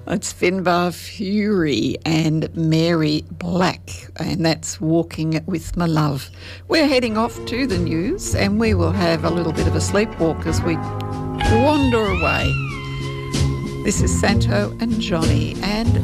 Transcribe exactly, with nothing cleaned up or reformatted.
It's Finbar Fury and Mary Black, and that's Walking with My Love. We're heading off to the news, and we will have a little bit of a sleepwalk as we wander away. This is Santo and Johnny and